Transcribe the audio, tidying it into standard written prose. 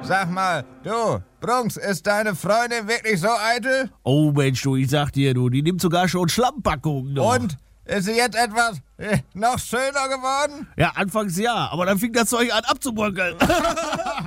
Sag mal, du, Brunks, ist deine Freundin wirklich so eitel? Oh Mensch, du, ich sag dir, du, die nimmt sogar schon Schlammpackungen noch. Und? Ist sie jetzt etwas noch schöner geworden? Ja, anfangs ja, aber dann fing das Zeug an abzubröckeln.